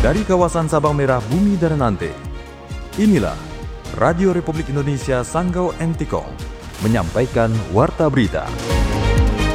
dari kawasan Sabang Merah Bumi Daranante. Inilah Radio Republik Indonesia Sanggau Entikong menyampaikan Warta Berita.